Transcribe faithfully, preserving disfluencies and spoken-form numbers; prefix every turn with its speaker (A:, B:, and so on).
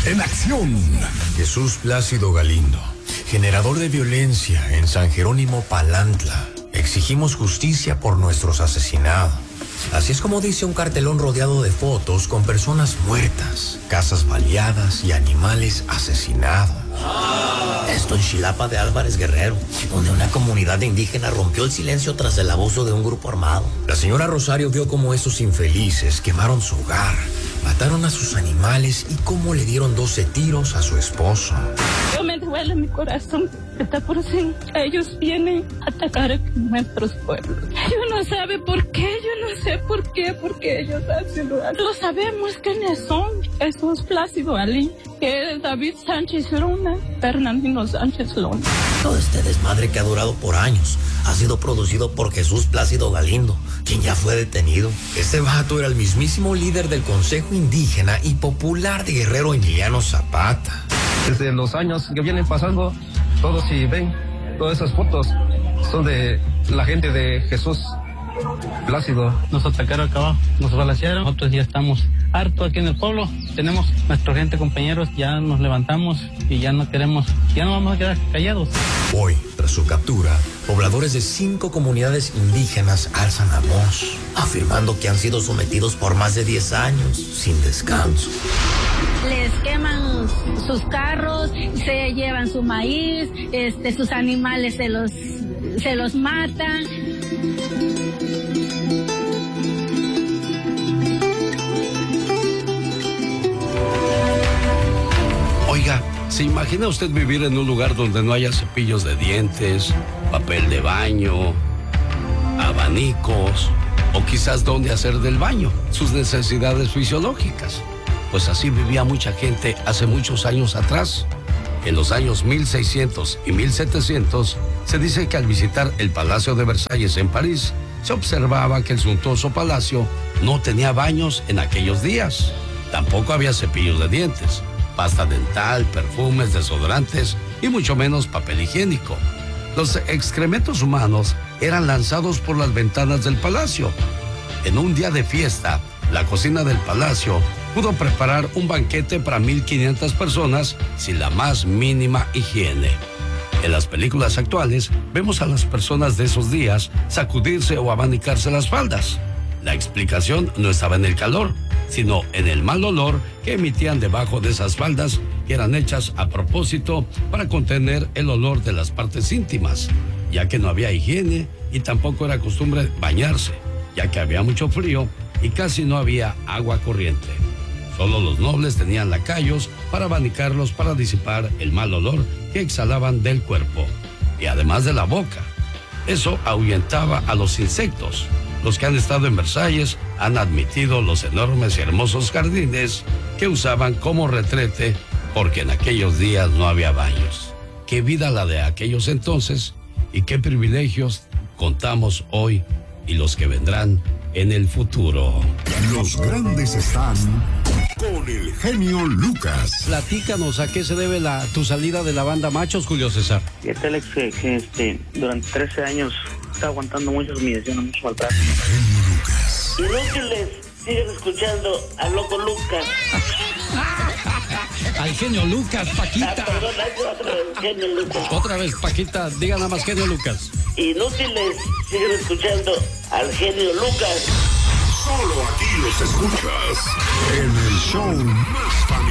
A: en acción.
B: Jesús Plácido Galindo, generador de violencia en San Jerónimo Palantla. Exigimos justicia por nuestros asesinados. Así es como dice un cartelón rodeado de fotos con personas muertas, casas baleadas y animales asesinados.
C: Esto en Xilapa de Álvarez Guerrero, donde una comunidad indígena rompió el silencio tras el abuso de un grupo armado.
B: La señora Rosario vio cómo estos infelices quemaron su hogar, mataron a sus animales y cómo le dieron doce tiros a su esposo.
D: Yo me duele mi corazón, está por si ellos vienen a atacar a nuestros pueblos. Yo no sabe por qué, yo no sé por qué, porque ellos hacen lo hacen. Lo sabemos quiénes son. Jesús Plácido Ali, que es David Sánchez Luna, Fernandino Sánchez Luna.
C: Todo este desmadre que ha durado por años ha sido producido por Jesús Plácido Galindo, quien ya fue detenido.
B: Este vato era el mismísimo líder del Consejo Indígena y Popular de Guerrero, Emiliano Zapata.
E: Desde los años que vienen pasando, todos si ven, todas esas fotos son de la gente de Jesús Plácido.
F: Nos atacaron acá abajo, nos balacearon, nosotros ya estamos hartos aquí en el pueblo, tenemos nuestra gente, compañeros, ya nos levantamos y ya no queremos, ya no vamos a quedar callados.
B: Hoy, tras su captura, pobladores de cinco comunidades indígenas alzan la voz,
C: afirmando que han sido sometidos por más de diez años sin descanso.
G: Les queman sus carros, se llevan su maíz, este, sus animales se los, se los matan.
H: Oiga, ¿se imagina usted vivir en un lugar donde no haya cepillos de dientes, papel de baño, abanicos o quizás dónde hacer del baño, sus necesidades fisiológicas? Pues así vivía mucha gente hace muchos años atrás. En los años mil seiscientos y mil setecientos se dice que al visitar el Palacio de Versalles en París, se observaba que el suntuoso palacio no tenía baños en aquellos días. Tampoco había cepillos de dientes, pasta dental, perfumes, desodorantes y mucho menos papel higiénico. Los excrementos humanos eran lanzados por las ventanas del palacio. En un día de fiesta, la cocina del palacio pudo preparar un banquete para mil quinientas personas sin la más mínima higiene. En las películas actuales vemos a las personas de esos días sacudirse o abanicarse las faldas. La explicación no estaba en el calor, sino en el mal olor que emitían debajo de esas faldas, que eran hechas a propósito para contener el olor de las partes íntimas, ya que no había higiene y tampoco era costumbre bañarse, ya que había mucho frío y casi no había agua corriente. Solo los nobles tenían lacayos para abanicarlos para disipar el mal olor que exhalaban del cuerpo y además de la boca. Eso ahuyentaba a los insectos. Los que han estado en Versalles han admitido los enormes y hermosos jardines que usaban como retrete porque en aquellos días no había baños. Qué vida la de aquellos entonces y qué privilegios contamos hoy y los que vendrán en el futuro.
A: Los grandes están con el genio Lucas.
H: Platícanos, ¿a qué se debe la, tu salida de la banda Machos, Julio César?
I: Fíjate, Alex, que, que este, durante trece años está aguantando muchas humillaciones, mucho maltrato.
A: Genio Lucas.
J: Inútiles, siguen escuchando al loco Lucas.
H: Al genio Lucas, Paquita.
J: Ah, perdón, otra vez, genio Lucas.
H: Otra vez, Paquita, diga nada más genio Lucas.
J: Inútiles, siguen escuchando al genio Lucas.
A: Solo aquí los escuchas en el show más